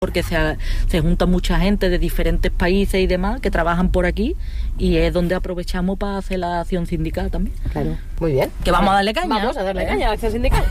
porque se junta mucha gente de diferentes países y demás que trabajan por aquí y es donde aprovechamos para hacer la acción sindical también. Claro, muy bien. Que vamos a darle caña. Vamos a darle caña a la acción sindical.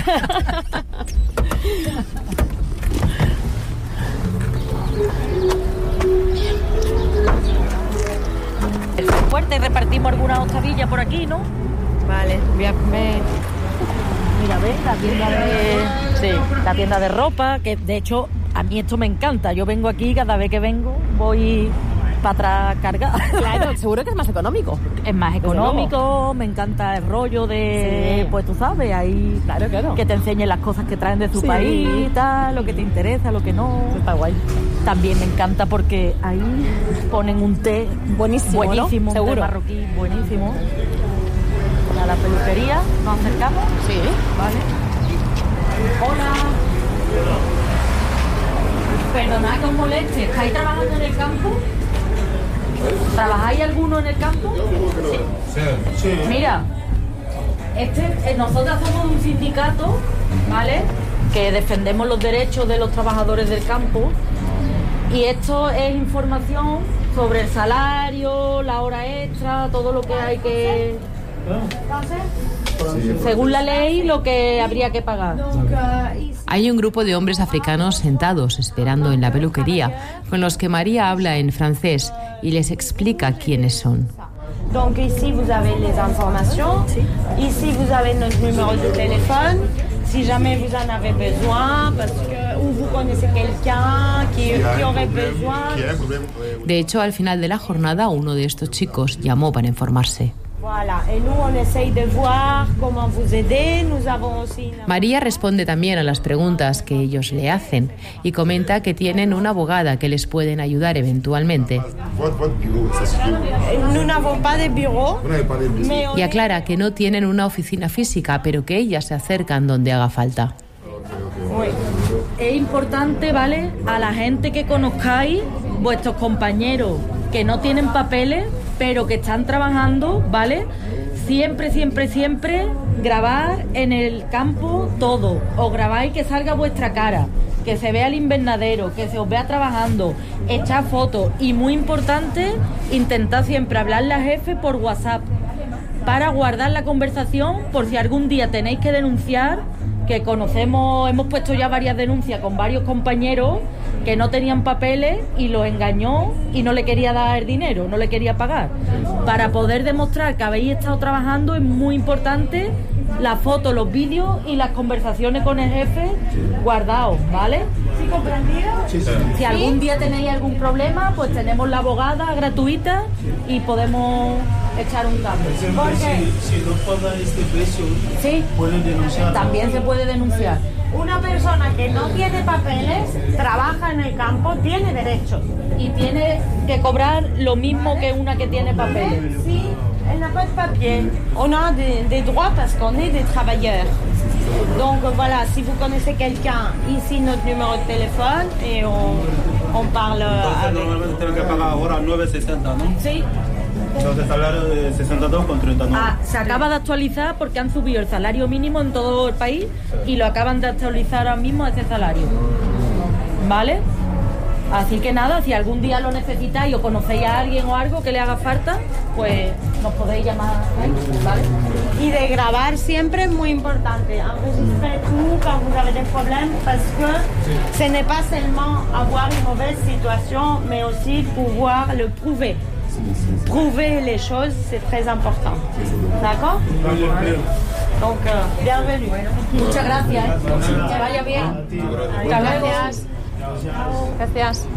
El fuerte, repartimos algunas octavillas por aquí, ¿no? Vale, voy a comer. Mira, ves, la tienda de ropa, que de hecho a mí esto me encanta. Yo vengo aquí, cada vez que vengo voy para atrás cargada. Claro, seguro que es más económico. Es más económico, me encanta el rollo de, sí. Pues tú sabes, ahí claro. Que te enseñen las cosas que traen de su país, tal, lo que te interesa, lo que no. Está guay. También me encanta porque ahí ponen un té buenísimo, ¿no? Un Seguro. té marroquí buenísimo. A la peluquería, nos acercamos. Sí. Vale. Hola. Perdonad que os moleste, ¿estáis trabajando en el campo? ¿Trabajáis alguno en el campo? Sí. Mira, nosotros somos un sindicato, ¿vale? Que defendemos los derechos de los trabajadores del campo. Y esto es información sobre el salario, la hora extra, todo lo que hay que... Según la ley, lo que habría que pagar. Hay un grupo de hombres africanos sentados esperando en la peluquería, con los que María habla en francés y les explica quiénes son. Donc ici vous avez les informations, ici vous avez notre numéro de téléphone, si jamais vous en avez besoin, parce que ou vous connaissez quelqu'un qui aurait besoin. De hecho, al final de la jornada, uno de estos chicos llamó para informarse. Voilà, et nous on essaye de voir comment vous aider. Nous avons aussi María responde también a las preguntas que ellos le hacen y comenta que tienen una abogada que les pueden ayudar eventualmente. Nous n'avons pas de bureau, Y aclara que no tienen una oficina física, pero que ellas se acercan donde haga falta. Es importante, ¿vale?, a la gente que conozcáis, vuestros compañeros que no tienen papeles, pero que están trabajando, ¿vale? Siempre grabar en el campo todo. Os grabáis que salga vuestra cara, que se vea el invernadero, que se os vea trabajando, echar fotos. Y muy importante, intentad siempre hablarle al jefe por WhatsApp para guardar la conversación por si algún día tenéis que denunciar, que conocemos, hemos puesto ya varias denuncias con varios compañeros que no tenían papeles y los engañó y no le quería dar el dinero, no le quería pagar. Para poder demostrar que habéis estado trabajando es muy importante la foto, los vídeos y las conversaciones con el jefe guardados, ¿vale? ¿Sí comprendido? Sí. Si algún día tenéis algún problema, pues tenemos la abogada gratuita y podemos echar un cambio. Porque si no pagan este precio, sí, pueden denunciar. También se puede denunciar. Una persona que no tiene papeles, trabaja en el campo, tiene derechos. Y tiene que cobrar lo mismo que una que tiene papeles. Sí, elle n'a pas de papier. On a des droits parce qu'on est des travailleurs. Donc voilà, si vous connaissez quelqu'un, ici notre numéro de téléphone et on parle Entonces, avec... normalmente tienen que pagar ahora 9.60, ¿no? Sí. Entonces, salario de 62,39. Se acaba de actualizar porque han subido el salario mínimo en todo el país y lo acaban de actualizar ahora mismo a ese salario. ¿Vale? Así que nada, si algún día lo necesitáis o conocéis a alguien o algo que le haga falta, pues nos podéis llamar ahí, ¿vale? Y de grabar siempre es muy importante. Enregistrez tout quand vous avez des problèmes parce que ce n'est pas seulement avoir une mauvaise situation, mais aussi pouvoir le prouver. Prouver les choses, c'est très important. D'accord? Donc, bienvenue. Muchas gracias. Que vaya bien. Muchas gracias. Gracias.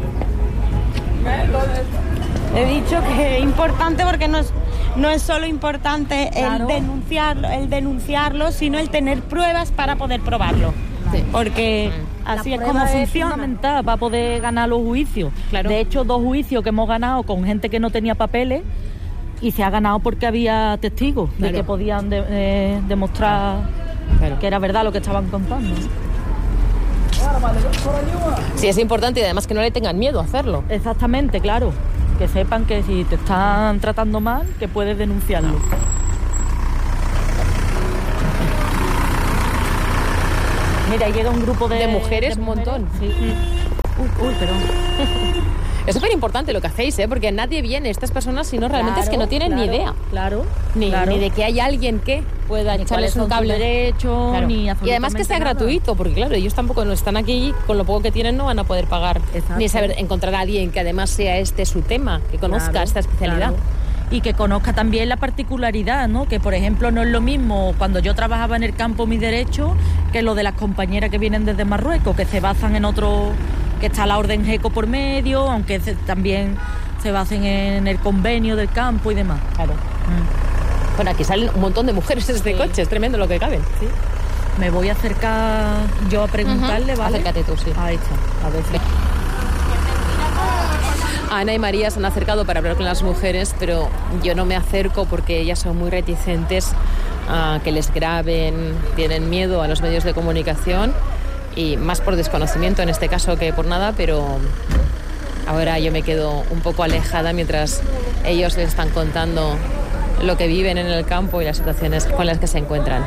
He dicho que es importante porque no es solo importante Claro. el denunciarlo, sino el tener pruebas para poder probarlo. Sí. Porque así es como Es funciona. fundamental para poder ganar los juicios. Claro. De hecho, 2 juicios que hemos ganado con gente que no tenía papeles y se ha ganado porque había testigos de Claro. que podían demostrar que era verdad lo que estaban contando. Sí, es importante y además que no le tengan miedo a hacerlo. Exactamente, claro. Que sepan que si te están tratando mal, que puedes denunciarlo. Mira, llega un grupo de De mujeres, un montón. Sí. Uy, perdón. Es súper importante lo que hacéis, porque nadie viene, estas personas, si no realmente es que no tienen ni idea. Claro. Ni de que hay alguien que pueda echarles un cable. Derecho, claro. ni y además que sea nada. gratuito, porque claro, ellos tampoco no están aquí, con lo poco que tienen no van a poder pagar. Exacto. Ni saber encontrar a alguien que además sea su tema, que conozca esta especialidad. Claro. Y que conozca también la particularidad, ¿no? Que, por ejemplo, no es lo mismo cuando yo trabajaba en el campo Mi Derecho que lo de las compañeras que vienen desde Marruecos, que se basan en otro, que está la orden GECO por medio, aunque también se basen en el convenio del campo y demás. Claro. Bueno, aquí salen un montón de mujeres en este coche, es tremendo lo que caben. Sí. Me voy a acercar yo a preguntarle, ¿vale? Acércate tú, sí. Ahí está, a ver si... Ana y María se han acercado para hablar con las mujeres, pero yo no me acerco porque ellas son muy reticentes a que les graben, tienen miedo a los medios de comunicación y más por desconocimiento en este caso que por nada, pero ahora yo me quedo un poco alejada mientras ellos les están contando lo que viven en el campo y las situaciones con las que se encuentran.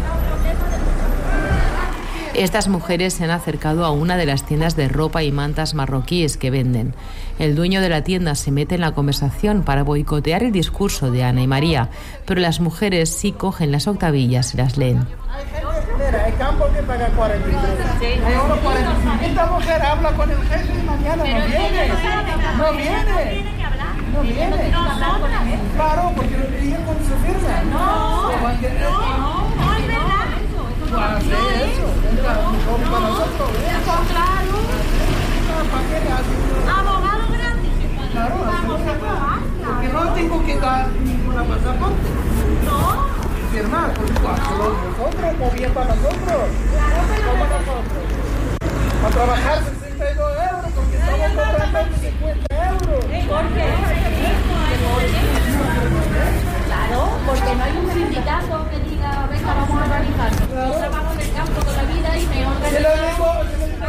Estas mujeres se han acercado a una de las tiendas de ropa y mantas marroquíes que venden. El dueño de la tienda se mete en la conversación para boicotear el discurso de Ana y María, pero las mujeres sí cogen las octavillas y las leen. Mira, el campo que paga 43. Sí. Hay uno 45. Esta mujer habla con el jefe y mañana no viene. No viene. No viene. Claro, porque ella con su firma. No, es verdad. Hace eso. Para nosotros. Claro. ¿Para qué le hacen? Abogado gratis. Claro, porque no tengo que dar ninguna pasaporte. No. Firmar, nosotros, o bien para nosotros. Como nosotros. A trabajar 62 euros, porque estamos cobrando 50 euros. ¿Por qué? Claro, porque no hay un sindicato que diga, venga, vamos a organizarnos. Yo trabajo en el campo toda la vida y me organizo.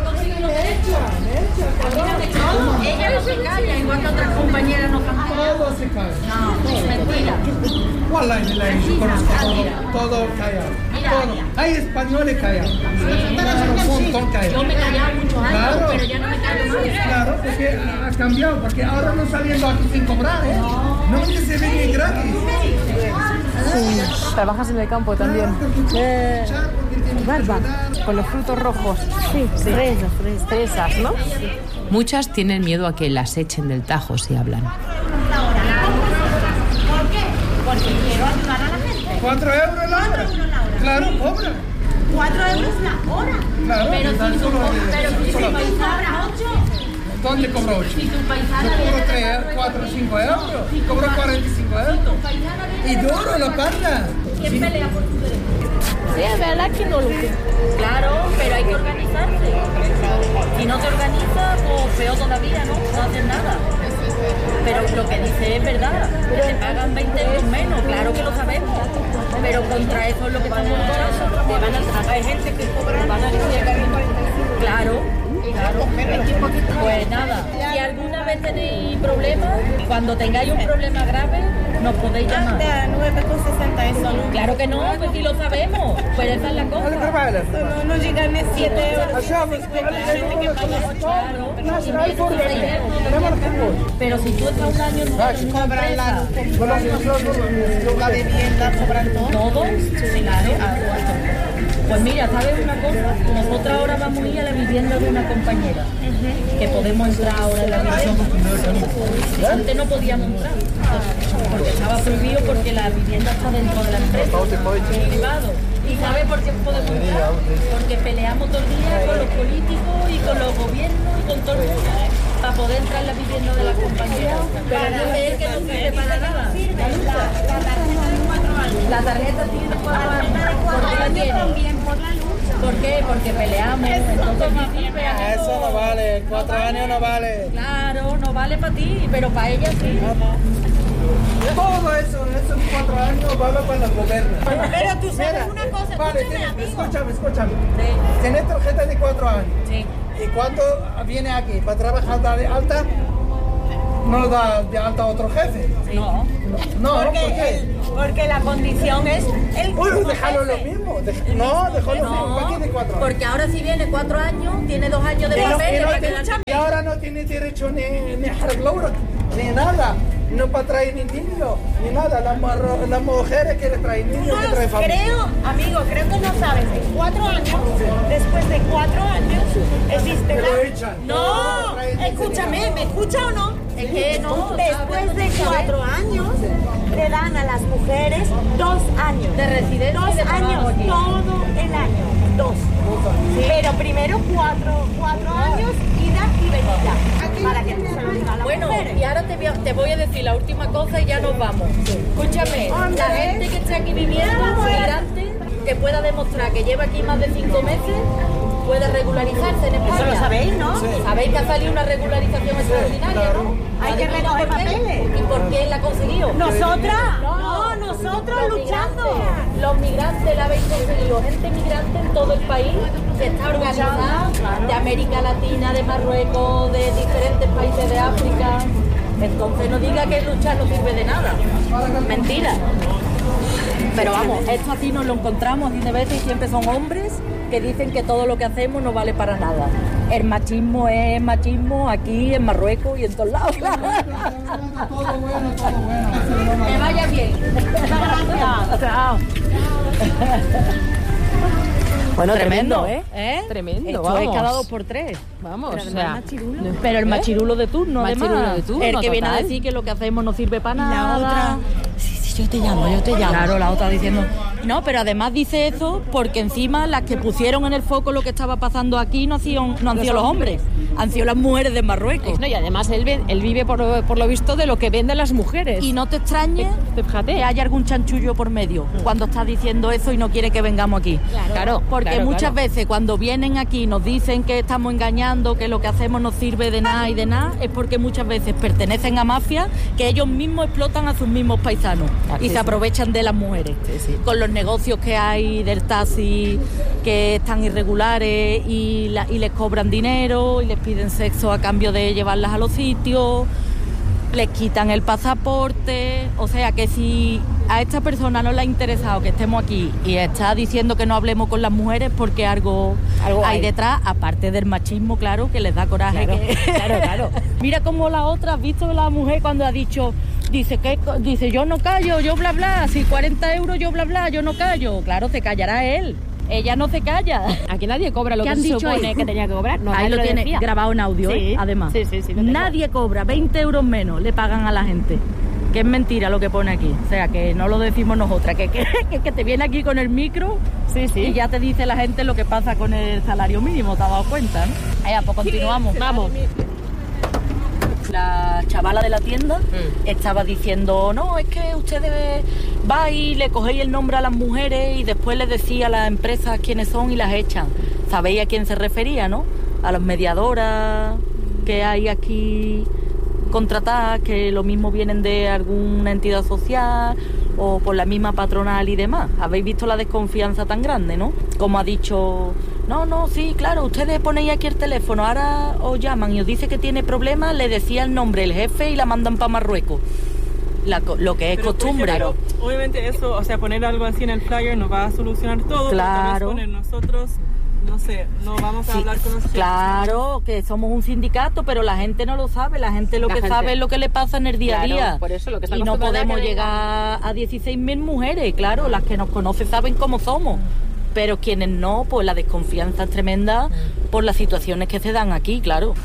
Ella no se calla, igual que otras compañeras no cantan. Todo se cae. No, es mentira. Yo conozco todo callado. Todo. Hay españoles callados. Un montón callados. Yo me he callado muchos años, Claro. pero ya no me callo más. Claro, porque ha cambiado, porque ahora no saliendo aquí sin cobrar, ¿eh? No es que se viene gratis. ¿Trabajas en el campo también? Barba. Con los frutos rojos. Sí, Fresas, ¿no? Muchas tienen miedo a que las echen del tajo si hablan. ¿Por qué? Porque quiero ayudar a la gente. 4 euros la hora. Claro, cobra. 4 euros la hora. Claro. Pero si tu paisana 8. ¿Dónde cobro 8? Si tu paisana Yo cobro viene 3, 4, 5 euros. Cobro 45 euros. Y duro la paga. ¿Quién pelea por tu derecho? Sí, es verdad que no lo sé. Claro, pero hay que organizarse. Si no te organizas, pues peor todavía, ¿no? No haces nada. Pero lo que dice es verdad, que te pagan 20 euros menos, claro que lo sabemos. Pero contra eso es lo que estamos luchando. Te van a traer gente que cobra, van a decir claro. Pues nada, si alguna vez tenéis problemas, cuando tengáis un problema grave, nos podéis llamar. 9,60 eso no. Claro que no, pues si lo sabemos, pues esa es la cosa. No llegan a 7 euros. Pero si tú estás un año en una empresa, La vivienda cobran todo. ¿todo? Claro. Pues mira, ¿sabes una cosa? Nosotros ahora vamos a ir a la vivienda de una compañera, que podemos entrar ahora en la vivienda. Antes no podíamos entrar, porque estaba prohibido, porque la vivienda está dentro de la empresa, privado. ¿Y sabes por qué podemos entrar? Porque peleamos todo el día con los políticos y con los gobiernos y con todo el mundo, para poder entrar en la vivienda de la compañera. Pero no es que no sirve para nada. La tarjeta tiene 4 años. ¿Por qué la tiene? También por la luz. ¿Por qué? Porque peleamos. Entonces no sirve a Eso no vale, 4 años no vale. Claro, no vale para ti, pero para ella sí. Todo eso, esos 4 años vale para el gobierno. Pero tú sabes una cosa, Vale, escúchame, amigo. escúchame. Tienes tarjeta de 4 años. Sí. Y cuando viene aquí para trabajar de alta, no da de alta a otro jefe. No. No, ¿por qué? Porque la condición es el Uy, déjalo lo mismo. No, déjalo lo mismo. ¿Para qué de 4 años? Porque ahora si viene 4 años, tiene 2 años de Y papeles para no quedar. y ahora ni derecho ni arreglo, ni nada. No para traer ni niños, ni nada. Las mujeres quieren traer niños, que traen familia. Creo que no sabes. En 4 años, después de 4 años, existe No, escúchame, ¿me escucha o no? Es que no. Después de 4 años, le dan a las mujeres 2 años. De residencia. 2 años, todo el año. 2. Sí. Pero primero 4 años, ida y venida. Para que tú se lo digas a las mujeres. Y ahora te voy a decir la última cosa y ya nos vamos. Escúchame, la gente que esté aquí viviendo, migrante, que pueda demostrar que lleva aquí más de 5 meses, puede regularizarse en España. Eso lo sabéis, ¿no? Sí. Sabéis que ha salido una regularización extraordinaria, ¿no? Hay que recoger papeles. ¿Y por qué la ha conseguido? ¿Nosotras? No, nosotros luchando. Los migrantes la habéis conseguido, gente migrante en todo el país, que está organizada, de América Latina, de Marruecos, de diferentes países de África. Entonces no diga que luchar no sirve de nada. Mentira. Pero vamos, esto así nos lo encontramos así de veces y siempre son hombres que dicen que todo lo que hacemos no vale para nada. El machismo es machismo aquí, en Marruecos y en todos lados. Todo bueno. Que vaya bien. Gracias. Chao. Bueno, tremendo, ¿eh? Tremendo, esto vamos. es cada 2 por 3. Vamos, Pero o sea, Pero el machirulo de turno, Machirulo además. de turno, el que viene a total. decir que lo que hacemos no sirve para nada. La otra, sí, yo te llamo. Claro, la otra diciendo... No, pero además dice eso porque encima las que pusieron en el foco lo que estaba pasando aquí no han sido los hombres, han sido las mujeres de Marruecos. No, y además él vive por lo visto de lo que venden las mujeres. Y no te extrañe Fíjate. que haya algún chanchullo por medio cuando está diciendo eso y no quiere que vengamos aquí. Claro, porque muchas veces cuando vienen aquí nos dicen que estamos engañando, que lo que hacemos no sirve de nada y de nada, es porque muchas veces pertenecen a mafias que ellos mismos explotan a sus mismos paisanos y se aprovechan de las mujeres. Con los negocios que hay del taxi que están irregulares y les cobran dinero y les piden sexo a cambio de llevarlas a los sitios, les quitan el pasaporte. O sea que si a esta persona no le ha interesado que estemos aquí y está diciendo que no hablemos con las mujeres porque algo hay detrás, aparte del machismo, claro, que les da coraje. Claro. Mira cómo la otra, ¿has visto la mujer cuando ha dicho... Dice, yo no callo, yo bla bla, si 40 euros yo bla bla, yo no callo. Claro, se callará él. Ella no se calla. Aquí nadie cobra lo que se supone que tenía que cobrar. No, ahí lo tiene grabado en audio, sí. Además. Sí, nadie cobra, 20 euros menos le pagan a la gente. Que es mentira lo que pone aquí. O sea, que no lo decimos nosotras, que te viene aquí con el micro y ya te dice la gente lo que pasa con el salario mínimo, ¿te has dado cuenta? Pues continuamos. Vamos. La chavala de la tienda estaba diciendo, no, es que ustedes vais y le cogéis el nombre a las mujeres y después les decís a las empresas quiénes son y las echan. ¿Sabéis a quién se refería, no? A las mediadoras que hay aquí contratadas, que lo mismo vienen de alguna entidad social o por la misma patronal y demás. ¿Habéis visto la desconfianza tan grande, no? Como ha dicho... No, sí, claro, ustedes ponéis aquí el teléfono, ahora os llaman y os dice que tiene problemas, le decía el nombre el jefe y la mandan para Marruecos. Lo que es costumbre. Pero obviamente eso, o sea, poner algo así en el flyer no va a solucionar todo. Claro. Poner nosotros, no sé, no vamos a hablar con los chefs. Claro, que somos un sindicato, pero la gente no lo sabe, la gente sabe es lo que le pasa en el día a día. Por eso, lo que y no podemos llegar a 16.000 mujeres, claro, las que nos conocen saben cómo somos. Pero quienes no, pues la desconfianza es tremenda por las situaciones que se dan aquí, claro.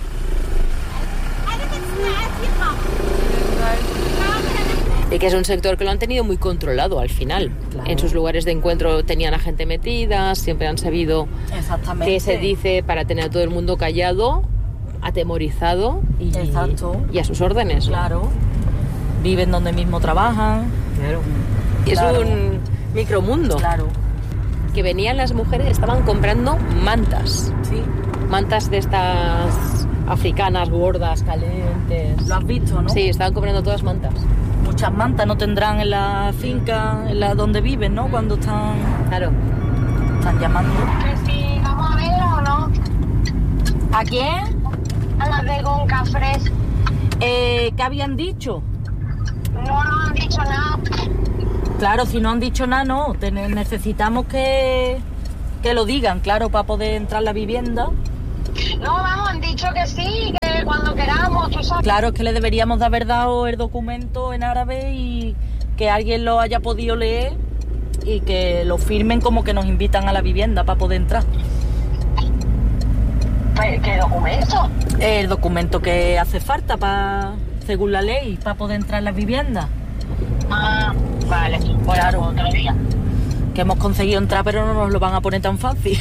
Y que es un sector que lo han tenido muy controlado al final. Claro. En sus lugares de encuentro tenían a gente metida, siempre han sabido qué se dice para tener a todo el mundo callado, atemorizado y a sus órdenes. Claro. Viven donde mismo trabajan. Claro. Y es un micromundo. Claro. Que venían las mujeres, estaban comprando mantas. Sí. Mantas de estas africanas, gordas, calientes. ¿Lo has visto, no? Sí, estaban comprando todas mantas. Muchas mantas no tendrán en la finca, donde viven, ¿no? Cuando están... Claro. Están llamando. Que si vamos a ver o no. ¿A quién? A las de Gonca Fresh. ¿Qué habían dicho? No nos han dicho nada. Claro, si no han dicho nada, no. Necesitamos que lo digan, claro, para poder entrar a la vivienda. No, vamos, han dicho que sí, que cuando queramos ¿tú sabes? Claro, es que le deberíamos de haber dado el documento en árabe y que alguien lo haya podido leer y que lo firmen como que nos invitan a la vivienda para poder entrar. ¿Qué documento? El documento que hace falta según la ley para poder entrar en las viviendas. Ah, vale. Bueno, Claro. otro día. Que hemos conseguido entrar pero no nos lo van a poner tan fácil.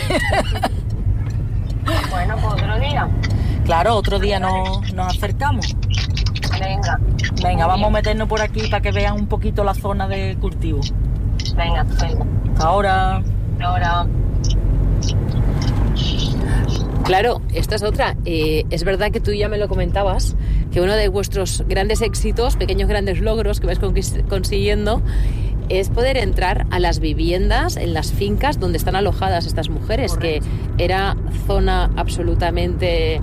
Bueno, pues otro día. Claro, otro día nos acercamos. Venga, vamos a meternos por aquí para que vean un poquito la zona de cultivo. Venga. Ahora. Claro, esta es otra. Es verdad que tú ya me lo comentabas, que uno de vuestros grandes éxitos, pequeños grandes logros que vais consiguiendo, es poder entrar a las viviendas, en las fincas donde están alojadas estas mujeres. Correcto. Que era zona absolutamente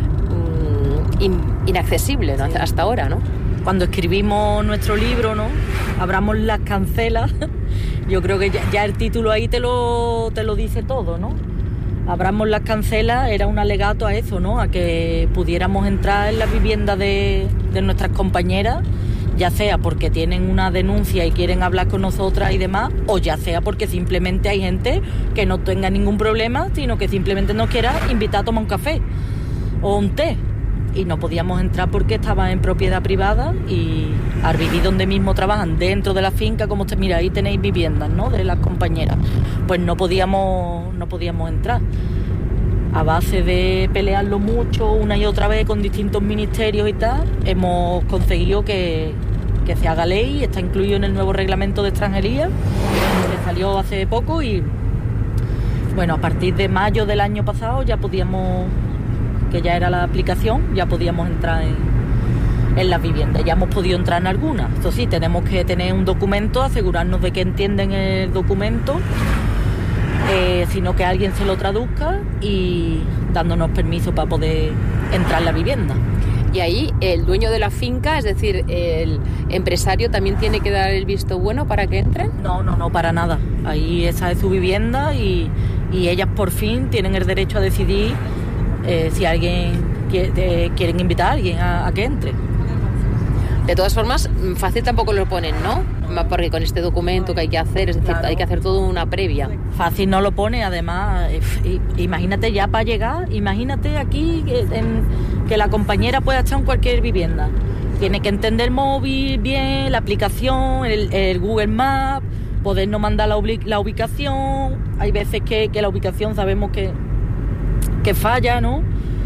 inaccesible, ¿no? Sí. Hasta ahora, ¿no? Cuando escribimos nuestro libro, ¿no? Abramos las cancelas. Yo creo que ya el título ahí te lo dice todo, ¿no? Abramos las cancelas era un alegato a eso, ¿no? A que pudiéramos entrar en la vivienda de nuestras compañeras, ya sea porque tienen una denuncia y quieren hablar con nosotras y demás, o ya sea porque simplemente hay gente que no tenga ningún problema, sino que simplemente nos quiera invitar a tomar un café o un té. Y no podíamos entrar porque estaban en propiedad privada y al vivir donde mismo trabajan, dentro de la finca, como usted mira, ahí tenéis viviendas, ¿no? De las compañeras. Pues no podíamos entrar. A base de pelearlo mucho una y otra vez con distintos ministerios y tal, hemos conseguido que se haga ley, está incluido en el nuevo reglamento de extranjería, que salió hace poco y, bueno, a partir de mayo del año pasado ya podíamos, que ya era la aplicación, ya podíamos entrar en las viviendas. Ya hemos podido entrar en algunas. Eso sí, tenemos que tener un documento, asegurarnos de que entienden el documento, sino que alguien se lo traduzca y dándonos permiso para poder entrar en la vivienda. Y ahí el dueño de la finca, es decir, el empresario, también tiene que dar el visto bueno para que entren. No, para nada. Ahí esa es su vivienda y ellas por fin tienen el derecho a decidir si alguien quieren invitar a alguien a que entre. De todas formas, fácil tampoco lo ponen, ¿no? Porque con este documento que hay que hacer, es decir, claro, hay que hacer todo una previa. Fácil no lo pone, además, imagínate ya para llegar, imagínate aquí que la compañera pueda estar en cualquier vivienda. Tiene que entender el móvil bien, la aplicación, el Google Maps, podernos mandar la ubicación. Hay veces que la ubicación sabemos que falla, ¿no?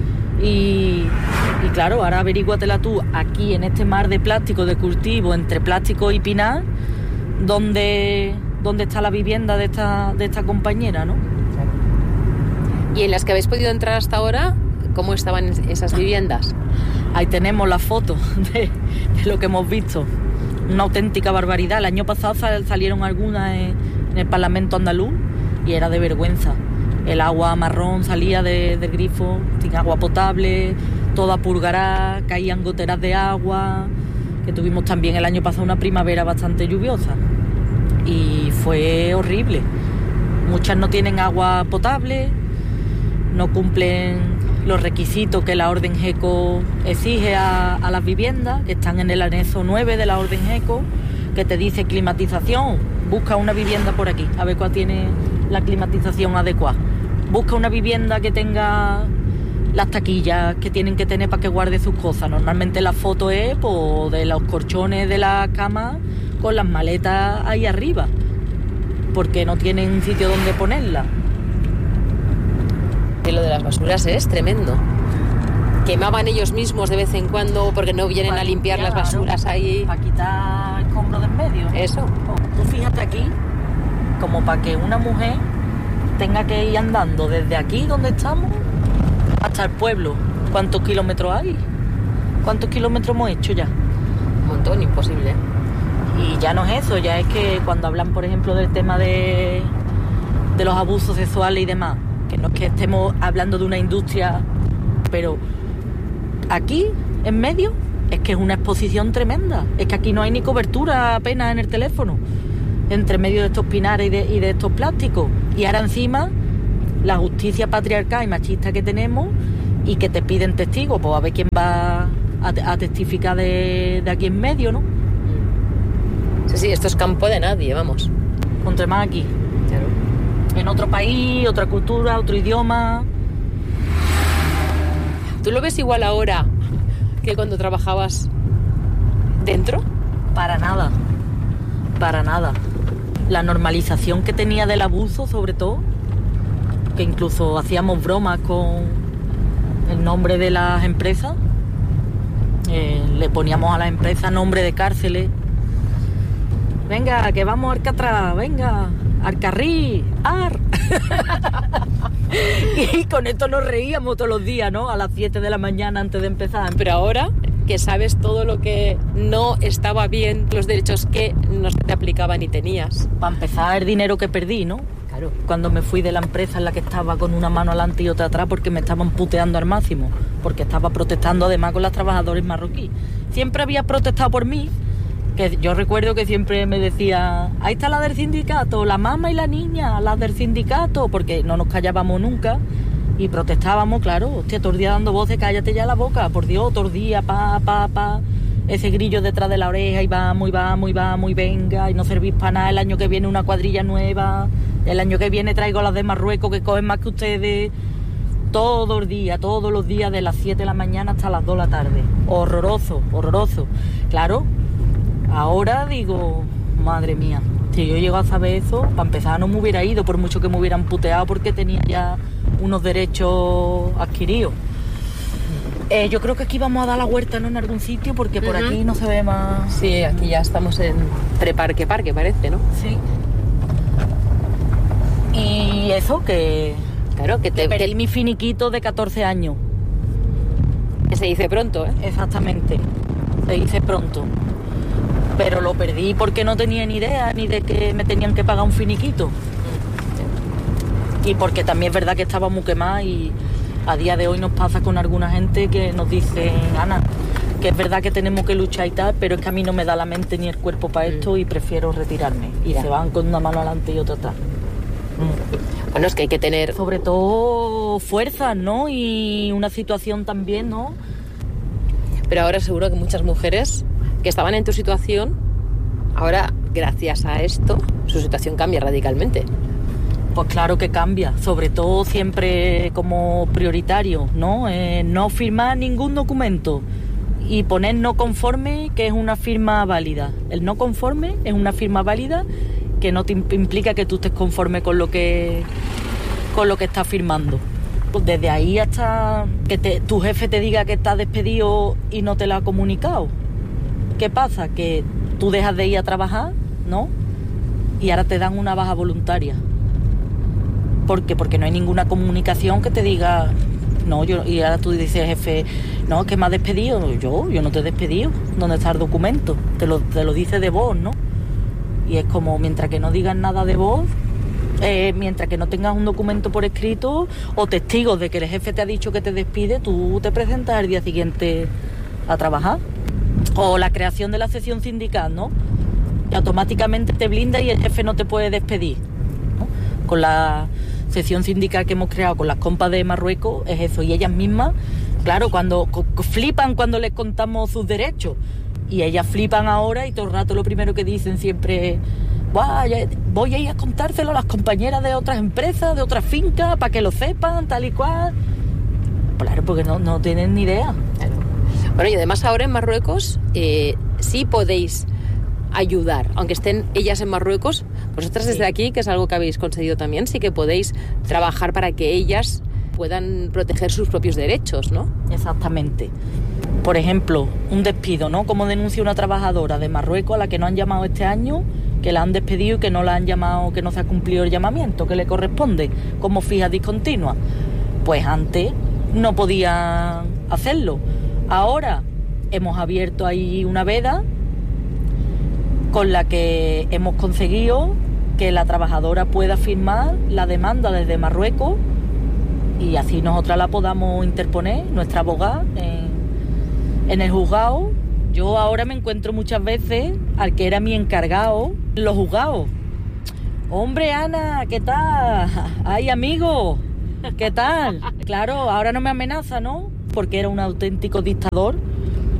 Y claro, ahora averíguatela tú aquí en este mar de plástico de cultivo entre plástico y pinar, ¿dónde está la vivienda de esta compañera, ¿no? ¿Y en las que habéis podido entrar hasta ahora, cómo estaban esas viviendas? Ahí tenemos la foto de lo que hemos visto. Una auténtica barbaridad. El año pasado salieron algunas en el Parlamento andaluz y era de vergüenza. El agua marrón salía del grifo, sin agua potable, toda purgará, caían goteras de agua, que tuvimos también el año pasado una primavera bastante lluviosa y fue horrible. Muchas no tienen agua potable, no cumplen los requisitos que la Orden GECO exige a las viviendas, que están en el anexo 9 de la Orden GECO, que te dice climatización, busca una vivienda por aquí, a ver cuál tiene la climatización adecuada. Busca una vivienda que tenga las taquillas que tienen que tener para que guarde sus cosas. Normalmente la foto es pues, de los colchones de la cama con las maletas ahí arriba, porque no tienen un sitio donde ponerlas. Y lo de las basuras es tremendo. Quemaban ellos mismos de vez en cuando porque no vienen a limpiar las basuras ahí. Para quitar escombros del medio. Eso. Tú fíjate aquí, como para que una mujer tenga que ir andando desde aquí donde estamos hasta el pueblo. ¿Cuántos kilómetros hay? ¿Cuántos kilómetros hemos hecho ya? Un montón, imposible. Y ya no es eso, ya es que cuando hablan, por ejemplo, del tema de los abusos sexuales y demás, que no es que estemos hablando de una industria, pero aquí, en medio, es que es una exposición tremenda. Es que aquí no hay ni cobertura apenas en el teléfono, entre medio de estos pinares y de estos plásticos. Y ahora encima, la justicia patriarcal y machista que tenemos y que te piden testigos, pues a ver quién va a testificar de aquí en medio, ¿no? Sí, esto es campo de nadie, vamos. Contra más aquí. Claro. En otro país, otra cultura, otro idioma. ¿Tú lo ves igual ahora que cuando trabajabas dentro? Para nada. Para nada. La normalización que tenía del abuso, sobre todo, que incluso hacíamos bromas con el nombre de las empresas. Le poníamos a las empresas nombre de cárceles. Venga, que vamos a Alcatraz, venga, Alcarrí, Ar. Y con esto nos reíamos todos los días, ¿no? A las 7 de la mañana antes de empezar. Pero ahora que sabes todo lo que no estaba bien, los derechos que no se te aplicaban y tenías. Para empezar, el dinero que perdí, ¿no? Claro. Cuando me fui de la empresa en la que estaba con una mano adelante y otra atrás porque me estaban puteando al máximo, porque estaba protestando además con las trabajadoras marroquíes. Siempre había protestado por mí, que yo recuerdo que siempre me decía, ahí está la del sindicato, la mamá y la niña, las del sindicato, porque no nos callábamos nunca y protestábamos, claro, hostia, todo el día dando voces, cállate ya la boca, por Dios, todo el día, ese grillo detrás de la oreja y vamos, y venga, y no servís para nada, el año que viene una cuadrilla nueva, el año que viene traigo las de Marruecos que cogen más que ustedes, todos los días de las 7 de la mañana hasta las 2 de la tarde, horroroso, claro. Ahora digo, madre mía, si yo llego a saber eso, para empezar no me hubiera ido, por mucho que me hubieran puteado, porque tenía ya unos derechos adquiridos. Yo creo que aquí vamos a dar la vuelta, ¿no? En algún sitio, porque por aquí no se ve más. Sí, aquí ya estamos en preparque, parece, ¿no? Sí. Y eso, que... Claro, que perdí mi finiquito de 14 años. Que se dice pronto, ¿eh? Exactamente, se dice pronto. Pero lo perdí porque no tenía ni idea ni de que me tenían que pagar un finiquito. Y porque también es verdad que estaba muy quemada y a día de hoy nos pasa con alguna gente que nos dicen, Ana, que es verdad que tenemos que luchar y tal, pero es que a mí no me da la mente ni el cuerpo para esto y prefiero retirarme. Y se van con una mano adelante y otra atrás. Bueno, es que hay que tener... Sobre todo fuerzas, ¿no? Y una situación también, ¿no? Pero ahora seguro que muchas mujeres que estaban en tu situación, ahora, gracias a esto, su situación cambia radicalmente. Pues claro que cambia, sobre todo siempre como prioritario, ¿no? No firmar ningún documento y poner no conforme, que es una firma válida. El no conforme es una firma válida que no te implica que tú estés conforme con lo que estás firmando. Pues desde ahí hasta que tu jefe te diga que estás despedido y no te lo ha comunicado. ¿Qué pasa? Que tú dejas de ir a trabajar, ¿no? Y ahora te dan una baja voluntaria. ¿Por qué? Porque no hay ninguna comunicación que te diga, no, y ahora tú dices, jefe, no, que me has despedido. Yo no te he despedido. ¿Dónde está el documento? Te lo dice de voz, ¿no? Y es como, mientras que no digas nada de voz, mientras que no tengas un documento por escrito o testigos de que el jefe te ha dicho que te despide, tú te presentas al día siguiente a trabajar. O la creación de la sección sindical, ¿no? Y automáticamente te blinda y el jefe no te puede despedir, ¿no? Con la sección sindical que hemos creado con las compas de Marruecos es eso. Y ellas mismas, claro, cuando flipan cuando les contamos sus derechos. Y ellas flipan ahora y todo el rato lo primero que dicen siempre es, voy a ir a contárselo a las compañeras de otras empresas, de otras fincas, para que lo sepan, tal y cual. Claro, porque no tienen ni idea. Bueno, y además ahora en Marruecos sí podéis ayudar, aunque estén ellas en Marruecos, vosotras desde aquí, que es algo que habéis conseguido también, sí que podéis trabajar para que ellas puedan proteger sus propios derechos, ¿no? Exactamente. Por ejemplo, un despido, ¿no? Como denuncia una trabajadora de Marruecos a la que no han llamado este año, que la han despedido y que no la han llamado, que no se ha cumplido el llamamiento que le corresponde como fija discontinua. Pues antes no podían hacerlo. Ahora hemos abierto ahí una veda con la que hemos conseguido que la trabajadora pueda firmar la demanda desde Marruecos y así nosotras la podamos interponer, nuestra abogada, en el juzgado. Yo ahora me encuentro muchas veces al que era mi encargado en los juzgados. Hombre, Ana, ¿qué tal? Ay, amigo, ¿qué tal? Claro, ahora no me amenaza, ¿no? Porque era un auténtico dictador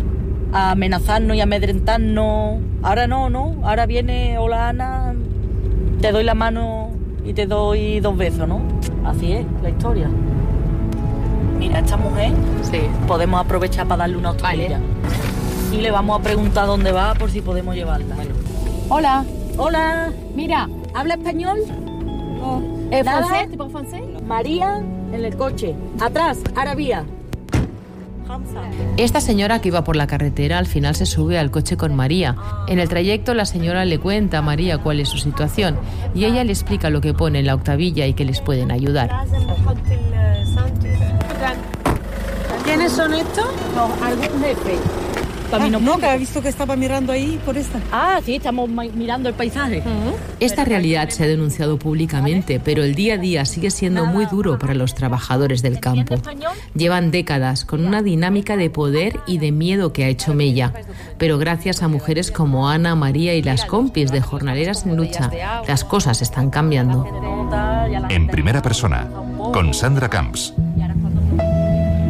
a amenazarnos y amedrentarnos. Ahora no, ahora viene, hola Ana, te doy la mano y te doy 2 besos, ¿no? Así es la historia. Mira, esta mujer, Sí. podemos aprovechar para darle una hostililla. Vale. Y le vamos a preguntar dónde va por si podemos llevarla. Hola, Hola, mira. ¿habla español? ¿Francés? Nada. ¿Tipo francés? María en el coche. Atrás, Arabia. Esta señora que iba por la carretera al final se sube al coche con María. En el trayecto la señora le cuenta a María cuál es su situación y ella le explica lo que pone en la octavilla y que les pueden ayudar. ¿Quiénes son estos? No, algún jefe. No, que ha visto que estaba mirando ahí por esta. Ah, sí, estamos mirando el paisaje. Esta realidad se ha denunciado públicamente, pero el día a día sigue siendo muy duro para los trabajadores del campo. Llevan décadas con una dinámica de poder y de miedo que ha hecho mella, pero gracias a mujeres como Ana, María y las compis de Jornaleras en Lucha, las cosas están cambiando. En primera persona, con Sandra Camps.